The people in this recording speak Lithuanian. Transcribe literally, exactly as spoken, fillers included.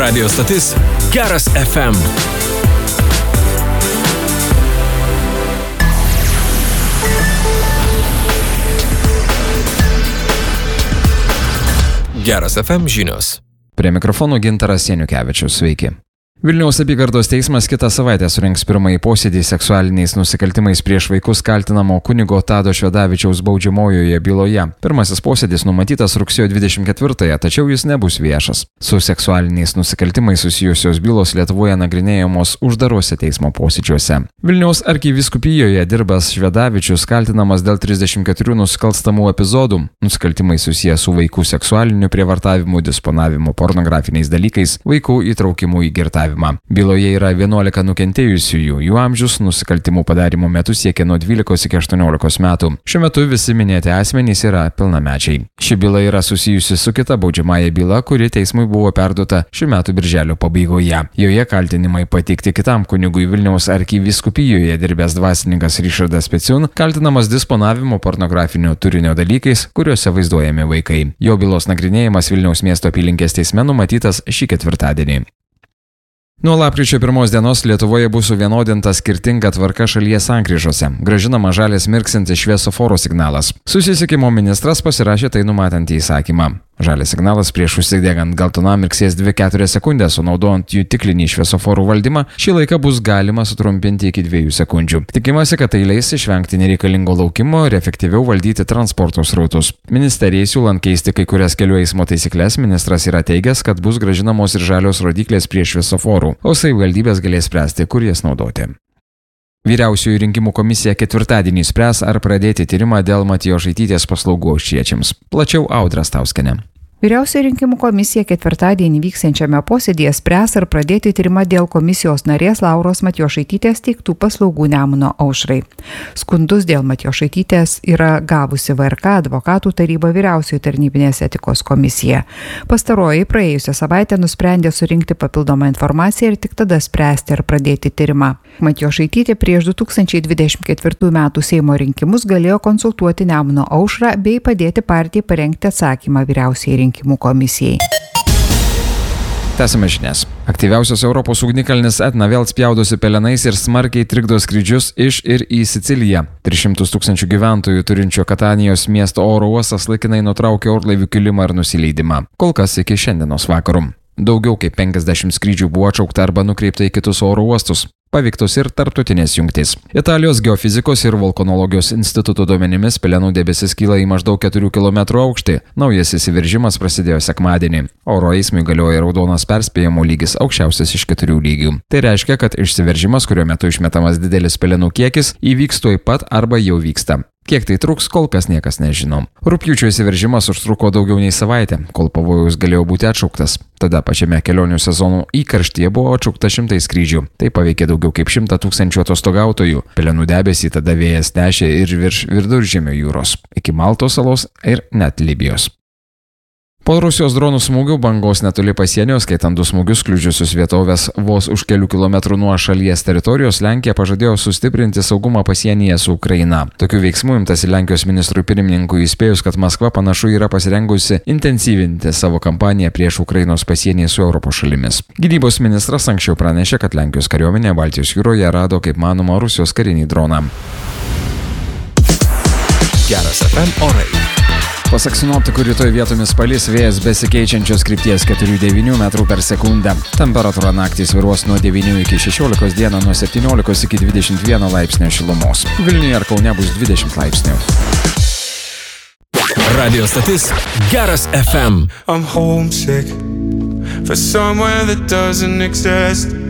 Radio stotis Geras F M. Geras F M žinios. Prie mikrofono Gintaras Janiukevičius. Sveiki. Vilniaus apygardos teismas kitą savaitę surengs pirmąjį posėdį seksualiniais nusikaltimais prieš vaikus kaltinamo kunigo Tado Švedavičiaus baudžiamojoje byloje. Pirmasis posėdis numatytas rugsėjo dvidešimt ketvirtąją, tačiau jis nebus viešas. Su seksualiniais nusikaltimais susijusios bylos Lietuvoje nagrinėjamos uždaruose teismo posėdžiuose. Vilniaus arkivyskupijoje dirbęs Švedavičius kaltinamas dėl trisdešimt keturių nusikalstamų epizodų. Nusikaltimai susiję su vaikų seksualiniu prievartavimu, disponavimu pornografiniais dalykais, vaikų įtraukimu į girtavimą. Byloje yra vienuolika nukentėjusiųjų, jų amžius nusikaltimų padarimo metu siekia nuo dvylikos iki aštuoniolikos metų. Šiuo metu visi minėti asmenys yra pilnamečiai. Ši byla yra susijusi su kita baudžiamąja byla, kuri teismui buvo perduota šių metų birželio pabaigoje. Joje kaltinimai pateikti kitam kunigui Vilniaus arkivyskupijoje dirbęs dvasininkas Richardas Peciun, kaltinamas disponavimu pornografinio turinio dalykais, kuriuose vaizduojami vaikai. Jo bylos nagrinėjimas Vilniaus miesto apylinkės teisme numatytas šį ketvirtadienį. Nuo lapkričio pirmos dienos Lietuvoje bus suvienodinta skirtinga tvarka šalies sankryžose. Grąžinama žalias mirksintis šviesoforo signalas. Susisiekimo ministras pasirašė tai numatantį įsakymą. Žalias signalas prieš užsidegant geltonam mirksės dvi keturias sekundės, o naudojant jų tiklinį šviesoforų valdymą, šį laiką bus galima sutrumpinti iki dviejų sekundžių. Tikimasi, kad tai leis išvengti nereikalingo laukimo ir efektyviau valdyti transporto srautus. Ministerijai siūlant keisti kai kurias kelių eismo taisyklės, ministras yra teigęs, kad bus grąžinamos ir žalios rodyklės prie šviesoforų, o savivaldybės galės spręsti, kur jas naudoti. Vyriausioji rinkimų komisija ketvirtadienį spręs, ar pradėti tyrimą dėl Matijošaitytės paslaugų aušriečiams. Plačiau Audra Stauskienė. Vyriausioji rinkimų komisija ketvirtadienį vyksiančiame posėdėje spręs, ar pradėti tyrimą dėl komisijos narės Lauros Matijošaitytės teiktų paslaugų Nemuno aušrai. Skundus dėl Matijošaitytės yra gavusi V R K advokatų taryba Vyriausioji tarnybinės etikos komisija. Pastaroji praėjusią savaitę nusprendė surinkti papildomą informaciją ir tik tada spręsti, ar pradėti tyrimą. Matijošaitytė prieš du tūkstančiai dvidešimt ketvirtų metų Seimo rinkimus galėjo konsultuoti Nemuno aušrą bei padėti partijai parengti atsakymą Vyriausiai rinkimų rinkimų komisijai. Tęsime žinias. Aktyviausias Europos ugnikalnis Etna vėl spjaudosi pelenais ir smarkiai trikdo skrydžius iš ir į Siciliją. tris šimtus tūkstančių gyventojų turinčio Katanijos miesto oro uostas laikinai nutraukė orlaivių kilimą ir nusileidimą. Kol kas iki šiandienos vakarų. Daugiau kaip penkiasdešimt skrydžių buvo atšaukta arba nukreipta į kitus oro uostus. Paveiktos ir tarptautinės jungtys. Italijos geofizikos ir vulkanologijos instituto duomenimis pelenų debesis kyla į maždaug keturių kilometrų aukštį. Naujas įsiveržimas prasidėjo sekmadienį. Oro eismui galioja raudonas perspėjimo lygis, aukščiausias iš keturių lygių. Tai reiškia, kad išsiveržimas, kurio metu išmetamas didelis pelenų kiekis, įvyks tuoj pat arba jau vyksta. Kiek tai truks, kol kas niekas nežino. Rugpjūčio įsiveržimas užtruko daugiau nei savaitę, kol pavojus galėjo būti atšauktas. Tada pačiame kelionių sezono įkarštyje buvo atšaukta šimtai skrydžių. Tai paveikė daugiau kaip šimtą tūkstančių atostogautojų. Pelenų debesį tada vėjas nešė ir virš Viduržemio jūros, iki Maltos salos ir net Libijos. Po Rusijos dronų smūgių bangos netoli pasienio, skaitant du smūgius kliudžiusius vietovės vos už kelių kilometrų nuo šalies teritorijos, Lenkija pažadėjo sustiprinti saugumą pasienyje su Ukraina. Tokių veiksmų imtasi Lenkijos ministrui pirmininkui įspėjus, kad Maskva panašu yra pasirengusi intensyvinti savo kampaniją prieš Ukrainos pasienį su Europos šalimis. Gynybos ministras anksčiau pranešė, kad Lenkijos kariuomenė Baltijos jūroje rado, kaip manoma, Rusijos karinį droną. Geras F M orai. Pasak sinoptikų, rytoj vietomis palis, vėjas besikeičiančios krypties keturi devyni metrų per sekundę. Temperatūra naktį svyruos nuo devynių iki šešiolikos, dieną nuo septyniolikos iki dvidešimt vieno laipsnio šilumos. Vilniuje ir Kaune bus dvidešimt laipsnių. Radio stotis Geras F M. I'm homesick for somewhere that doesn't exist.